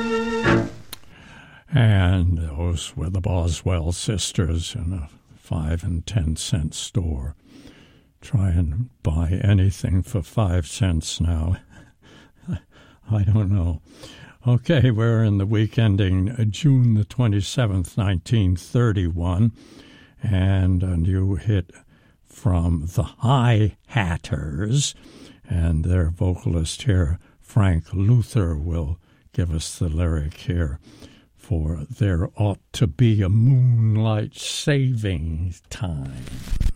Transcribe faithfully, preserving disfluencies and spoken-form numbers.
And those were the Boswell sisters in a five and ten cent store. Try and buy anything for five cents now. I don't know. Okay, we're in the week ending June the twenty-seventh, nineteen thirty-one, and a new hit from the High Hatters, and their vocalist here, Frank Luther, will give us the lyric here for There Ought to Be a Moonlight Saving Time.